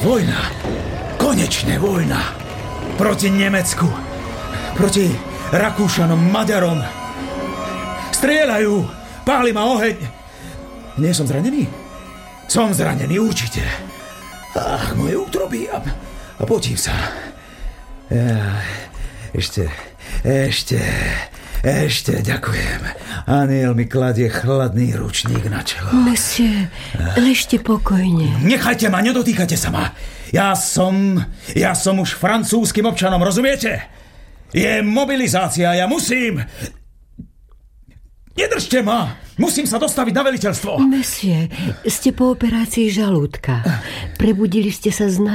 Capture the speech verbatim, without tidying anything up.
Vojna. Konečne vojna. Proti Nemecku. Proti Rakúšanom, Maďarom. Strieľajú. Páli ma oheň. Nie som zranený? Som zranený, určite. Ach, moje útroby a, a potím sa. Ja, ešte, ešte... Ešte, ďakujem. Aniel mi kladie chladný ručník na čelo. Monsieur, ležte pokojne. Nechajte ma, nedotýkajte sa ma. Ja som... Ja som už francúzskym občanom, rozumiete? Je mobilizácia, ja musím... Nedržte ma! Musím sa dostaviť na veliteľstvo. Monsieur, ste po operácii žalúdka. Prebudili ste sa z